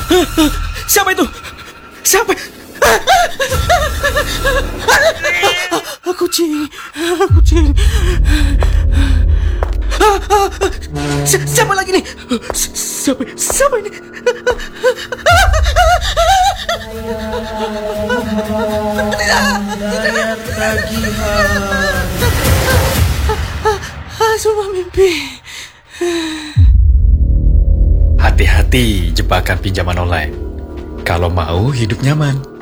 Siapa itu? Siapa? Kucing. Siapa lagi nih? Siapa ini? Semua mimpi. Hati-hati jebakan pinjaman online. Kalau mau hidup nyaman.